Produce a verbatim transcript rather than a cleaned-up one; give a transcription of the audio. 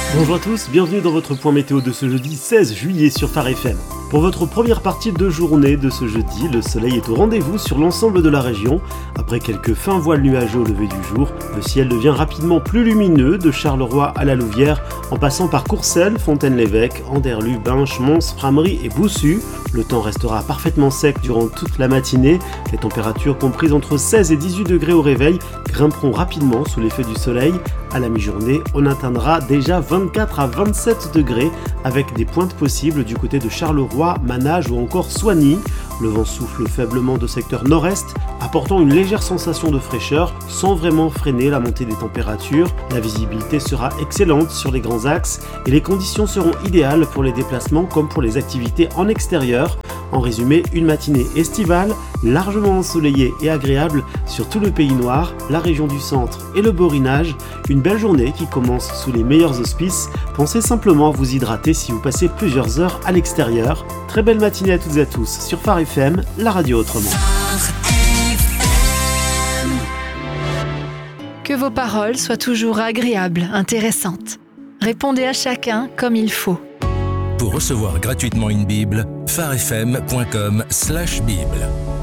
Bonjour à tous, bienvenue dans votre point météo de ce jeudi seize juillet sur Phare F M. Pour votre première partie de journée de ce jeudi, le soleil est au rendez-vous sur l'ensemble de la région. Après quelques fins voiles nuageux au lever du jour, le ciel devient rapidement plus lumineux de Charleroi à la Louvière, en passant par Courcelles, Fontaine-l'Évêque, Anderlues, Binche, Mons, Frameries et Boussu. Le temps restera parfaitement sec durant toute la matinée. Les températures comprises entre seize et dix-huit degrés au réveil grimperont rapidement sous l'effet du soleil. À la mi-journée, on atteindra déjà vingt-quatre à vingt-sept degrés avec des pointes possibles du côté de Charleroi, Manage ou encore Soigny. Le vent souffle faiblement de secteur nord-est, apportant une légère sensation de fraîcheur sans vraiment freiner la montée des températures. La visibilité sera excellente sur les grands axes et les conditions seront idéales pour les déplacements comme pour les activités en extérieur. En résumé, une matinée estivale, largement ensoleillée et agréable sur tout le Pays Noir, la région du centre et le Borinage. Une belle journée qui commence sous les meilleurs auspices. Pensez simplement à vous hydrater si vous passez plusieurs heures à l'extérieur. Très belle matinée à toutes et à tous sur Phare F M, la radio autrement. Que vos paroles soient toujours agréables, intéressantes. Répondez à chacun comme il faut. Pour recevoir gratuitement une Bible, pharefm point com slash Bible.